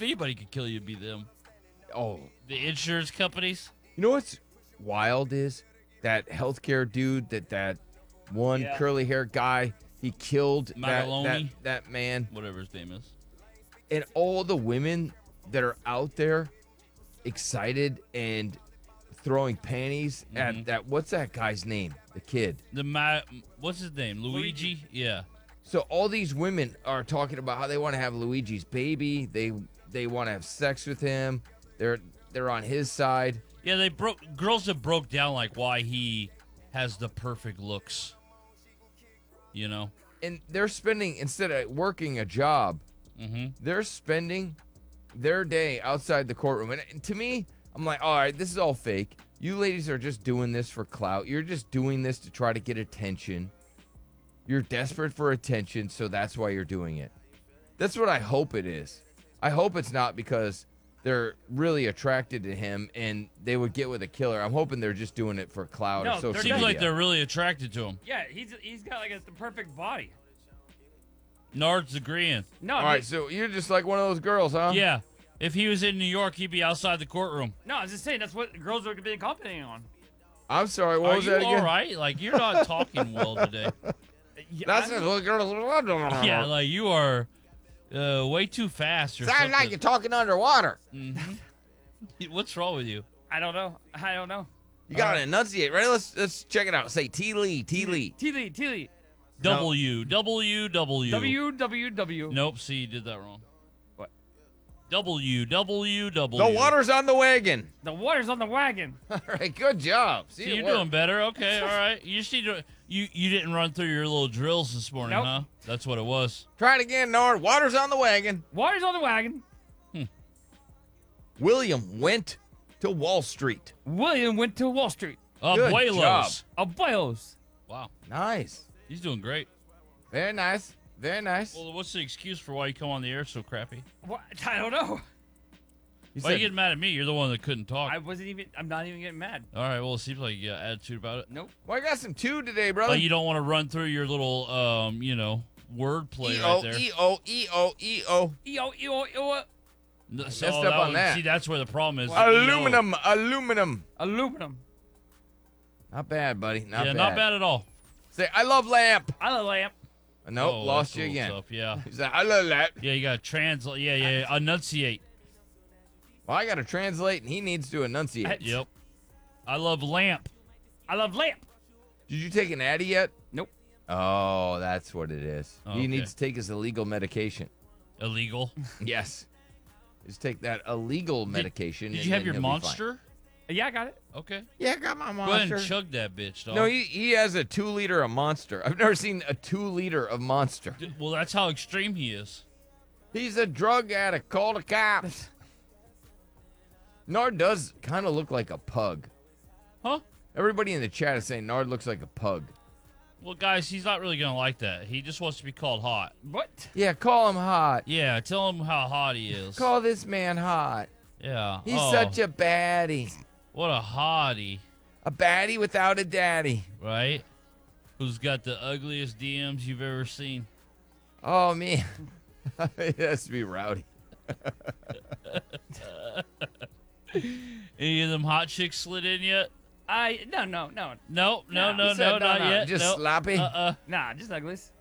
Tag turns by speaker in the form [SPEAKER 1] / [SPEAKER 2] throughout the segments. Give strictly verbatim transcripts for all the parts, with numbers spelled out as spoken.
[SPEAKER 1] if anybody could kill you, it'd be them.
[SPEAKER 2] Oh,
[SPEAKER 1] The insurance companies.
[SPEAKER 2] you know what's wild is that healthcare dude that that one
[SPEAKER 1] Yeah.
[SPEAKER 2] curly hair guy he killed that, that
[SPEAKER 1] Magaloni?
[SPEAKER 2] that man,
[SPEAKER 1] Whatever his name is.
[SPEAKER 2] and all the women that are out there excited and throwing panties
[SPEAKER 1] Mhm.
[SPEAKER 2] at that. What's that guy's name? The kid.
[SPEAKER 1] The Ma- What's his name? Luigi? Yeah.
[SPEAKER 2] So all these women are talking about how they want to have Luigi's baby. They they want to have sex with him. They're they're on his side.
[SPEAKER 1] Yeah, they broke. Girls have broke down like why he has the perfect looks. You know.
[SPEAKER 2] And they're spending, instead of working a job,
[SPEAKER 1] Mm-hmm.
[SPEAKER 2] they're spending their day outside the courtroom. And, and to me, I'm like, all right, this is all fake. You ladies are just doing this for clout. You're just doing this to try to get attention. You're desperate for attention, so that's why you're doing it. That's what I hope it is. I hope it's not because they're really attracted to him and they would get with a killer. I'm hoping they're just doing it for clout
[SPEAKER 3] No,
[SPEAKER 2] or social
[SPEAKER 3] they're
[SPEAKER 1] Seems
[SPEAKER 2] media.
[SPEAKER 1] like they're really attracted to him.
[SPEAKER 3] Yeah, he's he's got like a, the perfect body.
[SPEAKER 1] Nard's agreeing.
[SPEAKER 3] No,
[SPEAKER 2] all right, so you're just like one of those girls, huh?
[SPEAKER 1] Yeah. If he was in New York, he'd be outside the courtroom.
[SPEAKER 3] no, I was just saying that's what girls are being commenting on.
[SPEAKER 2] I'm sorry, what
[SPEAKER 1] Are
[SPEAKER 2] was
[SPEAKER 1] you
[SPEAKER 2] that again?
[SPEAKER 1] all right? Like, you're not talking well today.
[SPEAKER 3] Yeah,
[SPEAKER 2] That's
[SPEAKER 3] I'm-
[SPEAKER 2] what girls are.
[SPEAKER 1] Yeah, like, you are uh, way too fast or
[SPEAKER 2] Sounds
[SPEAKER 1] something.
[SPEAKER 2] like you're talking underwater.
[SPEAKER 1] Mhm. What's wrong with you?
[SPEAKER 3] I don't know. I don't know.
[SPEAKER 2] You gotta enunciate, right? Let's let's check it out. Say T Lee, T Lee.
[SPEAKER 3] T Lee, T Lee.
[SPEAKER 1] W, W, W.
[SPEAKER 3] W W W.
[SPEAKER 1] Nope, see, you did that wrong.
[SPEAKER 3] What?
[SPEAKER 1] W, W, W.
[SPEAKER 2] The water's on the wagon.
[SPEAKER 3] The water's on the wagon.
[SPEAKER 2] All right, good job. See,
[SPEAKER 1] See,
[SPEAKER 2] it
[SPEAKER 1] you're
[SPEAKER 2] worked.
[SPEAKER 1] doing better. Okay, all right. You just need to. You you didn't run through your little drills this morning,
[SPEAKER 3] Nope.
[SPEAKER 1] huh? That's what it was.
[SPEAKER 2] Try it again, Nord. Water's on the wagon.
[SPEAKER 3] Water's on the wagon.
[SPEAKER 2] William went to Wall Street.
[SPEAKER 3] William went to Wall Street.
[SPEAKER 2] Good job.
[SPEAKER 1] Abuelos.
[SPEAKER 3] Abuelos.
[SPEAKER 1] Wow,
[SPEAKER 2] Nice.
[SPEAKER 1] he's doing great.
[SPEAKER 2] Very nice. Very nice.
[SPEAKER 1] Well, what's the excuse for why you come on the air so crappy?
[SPEAKER 3] What? I don't know.
[SPEAKER 2] You
[SPEAKER 1] Why are you
[SPEAKER 2] said-
[SPEAKER 1] getting mad at me? You're the one that couldn't talk.
[SPEAKER 3] I wasn't even. I'm not even getting mad.
[SPEAKER 1] All right, well, it seems like you got attitude about it.
[SPEAKER 3] Nope.
[SPEAKER 2] well, I got some two today, brother.
[SPEAKER 1] Like you don't want to run through your little, um, you know, word play
[SPEAKER 2] E
[SPEAKER 1] right
[SPEAKER 2] O
[SPEAKER 1] there.
[SPEAKER 2] E O E O E O.
[SPEAKER 3] Eo, eo, eo,
[SPEAKER 1] No,
[SPEAKER 2] messed
[SPEAKER 1] so
[SPEAKER 2] up
[SPEAKER 1] that
[SPEAKER 2] on
[SPEAKER 1] one-
[SPEAKER 2] that.
[SPEAKER 1] See, that's where the problem is. the E O.
[SPEAKER 2] Aluminum, aluminum.
[SPEAKER 3] aluminum.
[SPEAKER 2] Not bad, buddy. Not
[SPEAKER 1] yeah,
[SPEAKER 2] bad.
[SPEAKER 1] not bad at all.
[SPEAKER 2] Say, I love lamp.
[SPEAKER 3] I love lamp.
[SPEAKER 2] Nope,
[SPEAKER 1] Oh,
[SPEAKER 2] lost
[SPEAKER 1] that's
[SPEAKER 2] you
[SPEAKER 1] a little
[SPEAKER 2] again.
[SPEAKER 1] tough, yeah.
[SPEAKER 2] He said, I love that.
[SPEAKER 1] Yeah, you got to translate. Yeah, yeah, yeah. Enunciate.
[SPEAKER 2] Well, I got to translate, and he needs to enunciate.
[SPEAKER 1] Yep. I love lamp.
[SPEAKER 3] I love lamp.
[SPEAKER 2] Did you take an Addy yet?
[SPEAKER 3] Nope.
[SPEAKER 2] Oh, that's what it is.
[SPEAKER 1] Oh,
[SPEAKER 2] He
[SPEAKER 1] okay.
[SPEAKER 2] needs to take his illegal medication.
[SPEAKER 1] Illegal.
[SPEAKER 2] Yes. Just take that illegal medication.
[SPEAKER 1] Did
[SPEAKER 2] and
[SPEAKER 1] you have
[SPEAKER 2] then
[SPEAKER 1] your
[SPEAKER 2] he'll be fine.
[SPEAKER 1] monster?
[SPEAKER 3] Yeah, I got it.
[SPEAKER 1] Okay.
[SPEAKER 2] Yeah, I got my
[SPEAKER 1] Go ahead
[SPEAKER 2] monster.
[SPEAKER 1] and chug that bitch, dog.
[SPEAKER 2] No, he, he has a two liter of Monster. I've never seen a two liter of Monster.
[SPEAKER 1] D- Well, that's how extreme he is.
[SPEAKER 2] He's a drug addict. Call the cops. Nard does kind of look like a pug.
[SPEAKER 1] Huh?
[SPEAKER 2] Everybody in the chat is saying Nard looks like a pug.
[SPEAKER 1] Well, guys, he's not really going to like that. He just wants to be called hot.
[SPEAKER 3] What?
[SPEAKER 2] Yeah, call him hot.
[SPEAKER 1] Yeah, tell him how hot he is.
[SPEAKER 2] Call this man hot.
[SPEAKER 1] yeah.
[SPEAKER 2] He's
[SPEAKER 1] Oh,
[SPEAKER 2] such a baddie.
[SPEAKER 1] What a hottie,
[SPEAKER 2] A baddie without a daddy.
[SPEAKER 1] right? Who's got the ugliest D Ms you've ever seen.
[SPEAKER 2] Oh, man. It has to be Rowdy.
[SPEAKER 1] Any of them hot chicks slid in yet?
[SPEAKER 3] I no no no
[SPEAKER 1] No, no,
[SPEAKER 3] No.
[SPEAKER 1] no,
[SPEAKER 2] You said
[SPEAKER 1] no,
[SPEAKER 2] no,
[SPEAKER 1] not
[SPEAKER 2] no,
[SPEAKER 1] yet.
[SPEAKER 2] just
[SPEAKER 1] no.
[SPEAKER 2] sloppy?
[SPEAKER 1] Uh-uh.
[SPEAKER 3] nah, just uglies.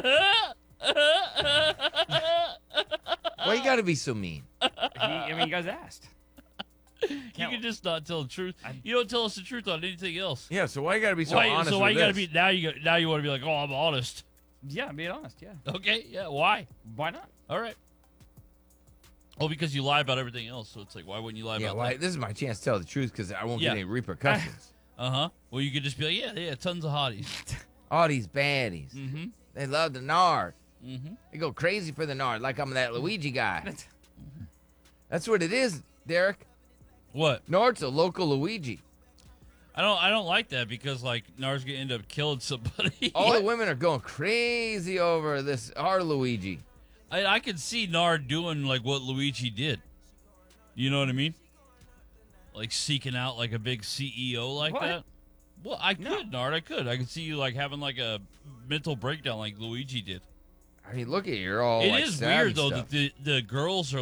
[SPEAKER 2] Why you got to be so mean?
[SPEAKER 3] He, I mean, you guys asked.
[SPEAKER 1] You
[SPEAKER 3] Can't-
[SPEAKER 1] can just not tell the truth.
[SPEAKER 3] I-
[SPEAKER 1] You don't tell us the truth on anything else.
[SPEAKER 2] Yeah, so why you got to be so
[SPEAKER 1] why,
[SPEAKER 2] honest
[SPEAKER 1] so why
[SPEAKER 2] with
[SPEAKER 1] you gotta
[SPEAKER 2] this?
[SPEAKER 1] be now? You got now you want to be like, oh, I'm honest.
[SPEAKER 3] Yeah, I'm being honest. Yeah.
[SPEAKER 1] Okay, yeah. Why?
[SPEAKER 3] Why not?
[SPEAKER 1] All right. Oh, because you lie about everything else. So it's like, why wouldn't you lie
[SPEAKER 2] Yeah,
[SPEAKER 1] about
[SPEAKER 2] why,
[SPEAKER 1] that?
[SPEAKER 2] this is my chance to tell the truth because I won't
[SPEAKER 1] Yeah.
[SPEAKER 2] get any repercussions.
[SPEAKER 1] Uh huh. Well, you could just be like, yeah, yeah, tons of hotties.
[SPEAKER 2] All these baddies.
[SPEAKER 1] Mm-hmm.
[SPEAKER 2] They love the Nard.
[SPEAKER 1] Mm-hmm.
[SPEAKER 2] They go crazy for the Nard like I'm that Luigi guy. That's what it is, Derek.
[SPEAKER 1] What?
[SPEAKER 2] Nard's a local Luigi.
[SPEAKER 1] I don't. I don't like that because like Nars gonna end up killing somebody.
[SPEAKER 2] All the women are going crazy over this our Luigi.
[SPEAKER 1] I, I could see Nard doing like what Luigi did. You know what I mean? Like seeking out like a big C E O like
[SPEAKER 3] What?
[SPEAKER 1] that. Well, I
[SPEAKER 3] No.
[SPEAKER 1] could, Nard. I could. I could see you like having like a mental breakdown like Luigi did.
[SPEAKER 2] I mean, look at you, you're all
[SPEAKER 1] It
[SPEAKER 2] like
[SPEAKER 1] is
[SPEAKER 2] sad
[SPEAKER 1] weird
[SPEAKER 2] and
[SPEAKER 1] though
[SPEAKER 2] stuff.
[SPEAKER 1] that the the girls are